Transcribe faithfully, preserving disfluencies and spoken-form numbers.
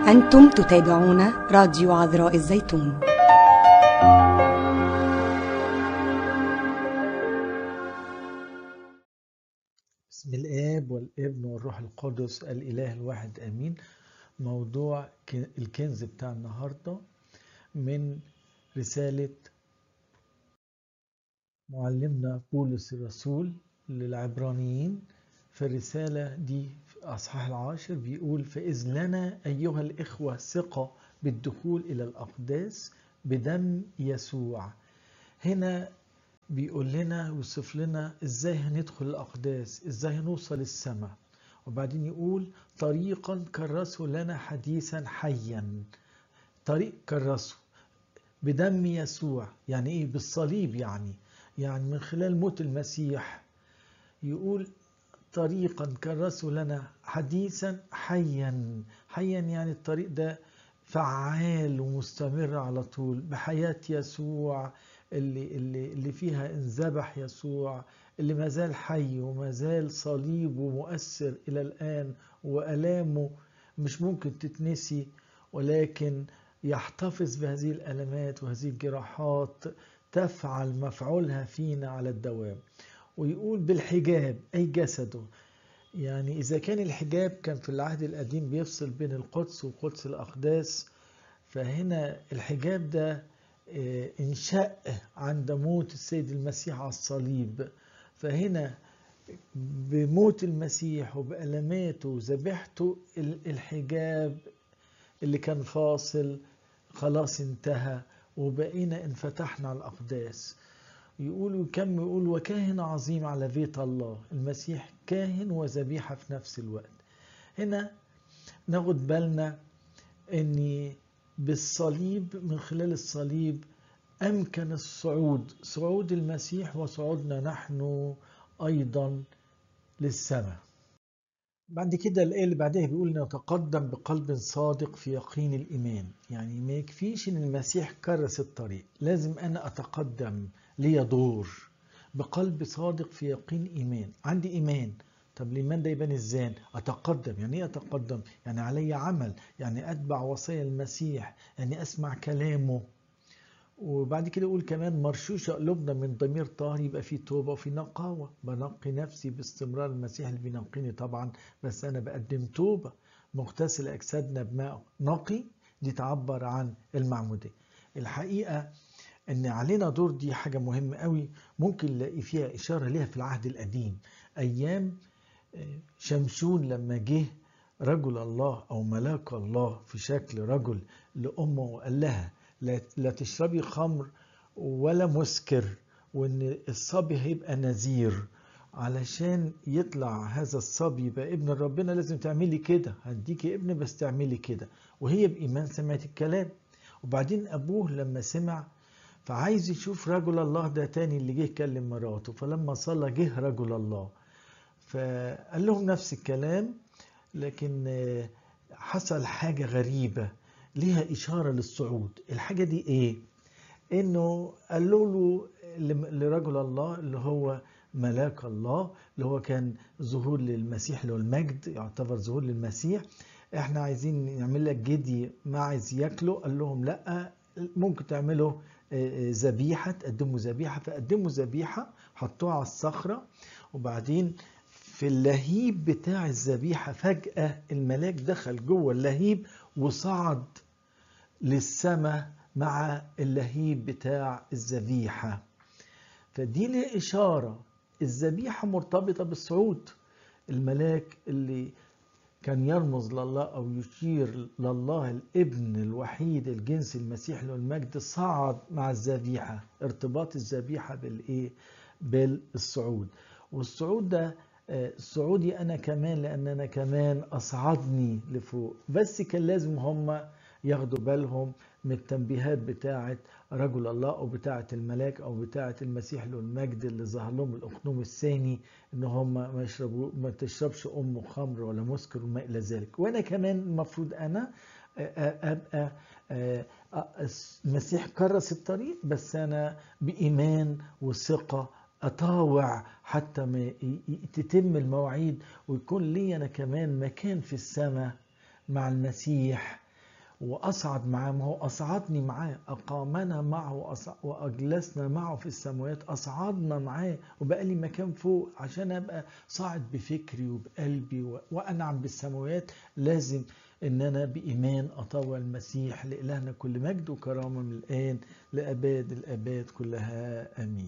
أنتم تتابعون راديو عذراء الزيتون. بسم الآب والابن والروح القدس الإله الواحد آمين. موضوع الكنز بتاع النهاردة من رسالة معلمنا بولس الرسول للعبرانيين. في الرسالة دي في أصحاح العاشر بيقول: فإذ لنا أيها الإخوة ثقة بالدخول إلى الأقداس بدم يسوع. هنا بيقول لنا ويوصف لنا إزاي هندخل الأقداس، إزاي هنوصل السماء. وبعدين يقول: طريقا كرسه لنا حديثا حيا. طريق كرسه بدم يسوع، يعني إيه؟ بالصليب، يعني يعني من خلال موت المسيح. يقول طريقا كرسه لنا حديثا حيا. حيا يعني الطريق ده فعال ومستمر على طول بحياة يسوع اللي, اللي, اللي فيها انذبح يسوع، اللي ما زال حي وما زال صليبه مؤثر إلى الآن، وألامه مش ممكن تتنسي، ولكن يحتفظ بهذه الألمات وهذه الجراحات تفعل مفعولها فينا على الدوام. ويقول بالحجاب أي جسده. يعني إذا كان الحجاب كان في العهد القديم بيفصل بين القدس وقدس الأقداس، فهنا الحجاب ده انشق عند موت السيد المسيح على الصليب. فهنا بموت المسيح وبألماته وذبيحته الحجاب اللي كان فاصل خلاص انتهى، وبقينا انفتحنا على الأقداس. يقول وكم يقول: وكاهن عظيم على بيت الله. المسيح كاهن وذبيحة في نفس الوقت. هنا ناخد بالنا ان بالصليب، من خلال الصليب امكن الصعود، صعود المسيح وصعودنا نحن ايضا للسماء. بعد كده الآية اللي بعدها بيقول: نتقدم بقلب صادق في يقين الإيمان. يعني ما يكفيش إن المسيح كرس الطريق، لازم أنا أتقدم لي دور بقلب صادق في يقين إيمان. عندي إيمان، طب الإيمان ده يبان إزاي؟ أتقدم. يعني إيه أتقدم؟ يعني علي عمل، يعني أتبع وصايا المسيح، يعني أسمع كلامه. وبعد كده يقول كمان: مرشوشة قلوبنا من ضمير طاهر. يبقى في توبة وفي نقاوة، بنقي نفسي باستمرار. المسيح اللي بينقيني طبعا، بس أنا بقدم توبة. مغتسل أجسادنا بماء نقي، دي تعبر عن المعمودية. الحقيقة أن علينا دور، دي حاجة مهمة قوي، ممكن نلاقي فيها إشارة ليها في العهد القديم. أيام شمشون لما جه رجل الله أو ملاك الله في شكل رجل لأمه وقال لها: لا تشربي خمر ولا مسكر، وان الصبي هيبقى نذير، علشان يطلع هذا الصبي يبقى ابن ربنا لازم تعملي كده، هديكي ابن بس تعملي كده. وهي بإيمان سمعت الكلام. وبعدين أبوه لما سمع فعايز يشوف رجل الله ده تاني اللي جه يكلم مراته. فلما صلى جه رجل الله فقال لهم نفس الكلام، لكن حصل حاجة غريبة ليها إشارة للصعود. الحاجة دي إيه؟ إنه قالوا له لرجل الله اللي هو ملاك الله، اللي هو كان ظهور للمسيح، اللي هو المجد، يعتبر ظهور للمسيح: إحنا عايزين نعمل لك جدي معز ياكله. قال لهم لأ، ممكن تعملوا ذبيحة، تقدموا ذبيحة. فقدموا ذبيحة، حطوها على الصخرة، وبعدين في اللهيب بتاع الذبيحة فجأة الملاك دخل جوه اللهيب وصعد للسماء مع اللهيب بتاع الذبيحة. فدي ليه إشارة، الذبيحة مرتبطة بالصعود. الملاك اللي كان يرمز لله أو يشير لله الابن الوحيد الجنس المسيح له المجد صعد مع الذبيحة. ارتباط الذبيحة بالإيه؟ بالصعود. والصعود ده صعودي أنا كمان، لأن أنا كمان أصعدني لفوق. بس كان لازم هم ياخدوا بالهم من التنبيهات بتاعة رجل الله أو بتاعة الملاك أو بتاعة المسيح له المجد اللي ظهر لهم الأقنوم الثاني، إن هم ما يشربوا ما تشربش أم خمر ولا مسكر وما إلى ذلك. وأنا كمان المفروض أنا أبقى المسيح كرس الطريق، بس أنا بإيمان وثقة أطاوع حتى ما تتم المواعيد، ويكون لي أنا كمان مكان في السماء مع المسيح وأصعد معاه. ما هو أصعدني معاه، أقامنا معه وأجلسنا معه في السماوات، أصعدنا معاه وبقى لي مكان فوق. عشان أبقى صاعد بفكري وبقلبي وأنعم بالسماوات لازم إن أنا بإيمان أطوع المسيح. لإلهنا كل مجد وكرامة من الآن لأباد الآباد كلها، آمين.